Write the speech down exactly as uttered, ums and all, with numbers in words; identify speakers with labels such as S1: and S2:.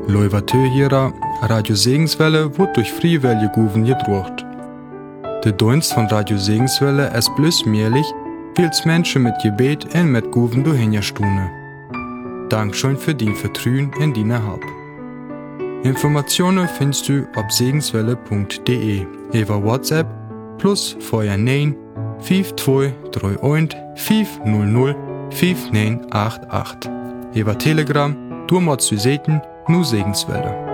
S1: Leuvatö hierer, Radio Segenswelle wird durch Friewelle Guven gedruckt. Der Dienst von Radio Segenswelle ist bloß möglich, weil es Menschen mit Gebet und mit Guven durchhinterstune. Dankeschön für dein Vertrauen in deine Hab. Informationen findest du auf segenswelle punkt de, über WhatsApp plus Feuer neun fünf zwei drei eins fünf null null fünf neun acht acht. Über Telegram, du machst du Seten, nur Segenswelle.